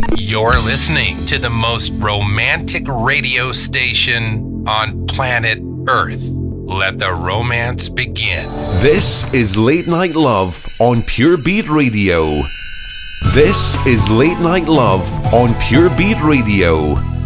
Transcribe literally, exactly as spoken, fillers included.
You're listening to the most romantic radio station on planet Earth. Let the romance begin. This is Late Night Love on Pure Beat Radio. This is Late Night Love on Pure Beat Radio.